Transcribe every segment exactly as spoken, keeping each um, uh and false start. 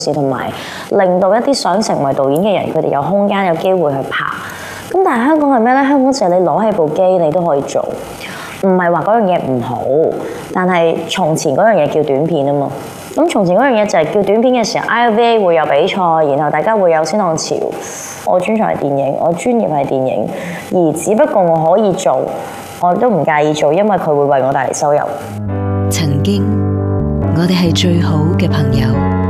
同埋令到一啲想成為導演嘅人，佢哋有空間有機會去拍。咁但係香港係咩咧？香港就係你攞起部機你都可以做，唔係話嗰樣嘢唔好，但係從前嗰樣嘢叫短片啊嘛。咁從前嗰樣嘢就係叫短片嘅時候 ，I V A 會有比賽，然後大家會有先浪潮。我專長係電影，我專業係電影，而只不過我可以做，我都唔介意做，因為佢會為我帶嚟收入。 曾經我哋係最好嘅朋友，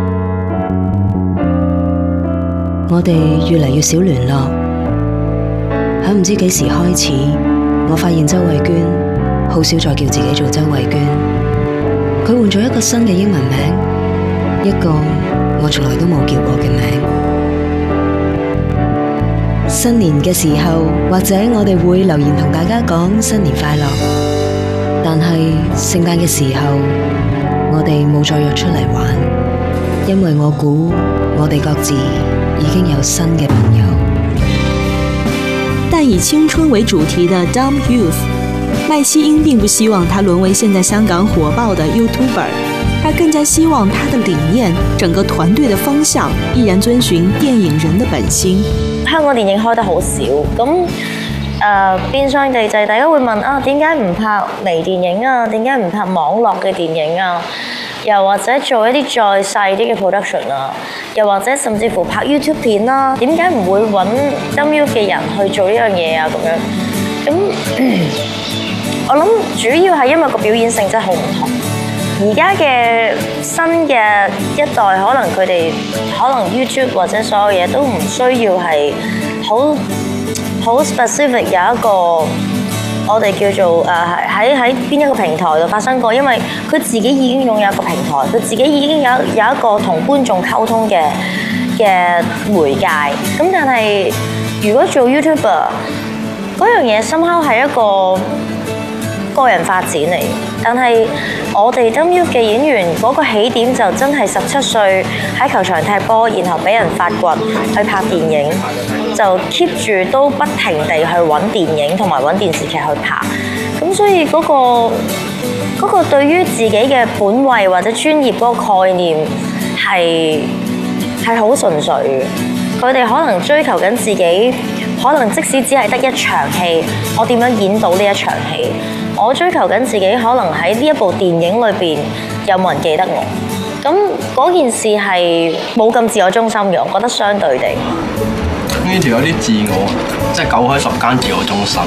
我哋越嚟越少聯絡。喺唔知幾時開始，我發現周慧娟好少再叫自己做周慧娟，佢換咗一個新嘅英文名，一個我從來都冇叫過嘅名。新年嘅時候，或者我哋會留言同大家講新年快樂，但係聖誕嘅時候，我哋冇再約出嚟玩，因為我估我哋各自已經有新嘅朋友。 但以青春為主題的 Dumb Youth， 麥希英並不希望他淪為現在香港火爆的 YouTuber， 他更加希望他的理念、整個團隊的方向依然遵循電影人的本心。 香港電影開得好少，咁誒、呃、變相地就係大家會問啊，點解唔拍微電影啊？點解唔拍網絡嘅電影啊？又或者做一啲再細啲嘅 production 啊？又或者甚至乎拍 YouTube 片啦？點解唔會揾 Dumb Youth 嘅人去做呢樣嘢啊？咁樣咁、嗯、我諗主要係因為個表演性質好唔同。而家嘅新嘅一代，可能佢哋可能 YouTube 或者所有嘢都唔需要係好好 specific 有一個我哋叫做誒喺喺邊一個平台度發生過，因為佢自己已經擁有一個平台，佢自己已經有有一個同觀眾溝通嘅嘅媒介。咁但係如果做 YouTuber 嗰樣嘢，somehow係一個個人發展嚟，但係我哋 Dumb Youth 嘅演員嗰個起點就真係十七歲喺球場踢波，然後俾人發掘去拍電影，就 keep 住都不停地去揾電影同埋揾電視劇去拍。咁所以嗰個嗰個對於自己嘅本位或者專業嗰個概念係係好純粹嘅。佢哋可能追求緊自己，可能即使只係得一場戲，我點樣演到呢一場戲？我追求緊自己，可能喺呢一部電影裏邊有冇人記得我？咁嗰件事係冇咁自我中心嘅，我覺得相對地。 呢條有啲自我，即係九開十間自我中心。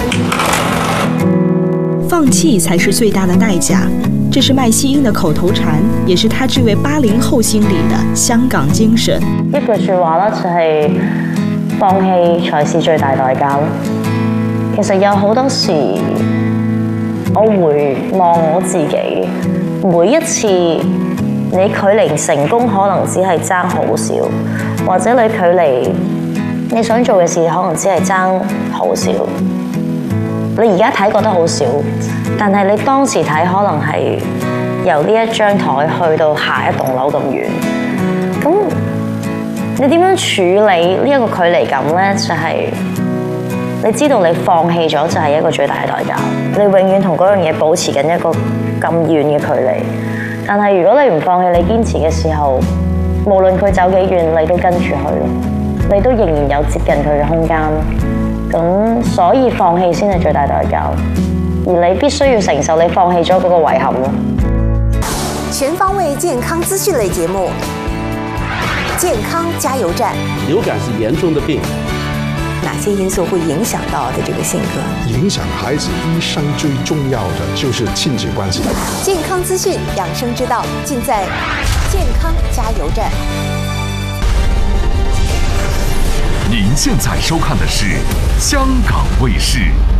放棄才是最大的代價，這是麥希英的口頭禪，也是他這位八零後心裏的香港精神。 一句説話啦，就係放棄才是最大代價。其實有好多時，我回望我自己，每一次你距離成功可能只係爭好少，或者你距離你想做嘅事可能只係爭好少。你而家睇覺得好少，但係你當時睇可能係由呢一張台去到下一棟樓咁遠。咁你點樣處理呢一個距離感呢？就係、是、你知道你放棄咗就係一個最大嘅代價。你永遠同嗰樣嘢保持緊一個咁遠嘅距離。但係如果你唔放棄，你堅持嘅時候，無論佢走幾遠，你都跟住去，你都仍然有接近佢嘅空間。咁所以放棄先係最大代價，而你必須要承受你放棄咗嗰個遺憾咯。 全方位健康資訊類節目，健康加油站。 流感是嚴重的病， 哪些因素會影響到的這個性格？ 影響孩子一生最重要的就是親子關係。 健康資訊、養生之道，盡在健康加油站。 您現在收看的是香港衛視。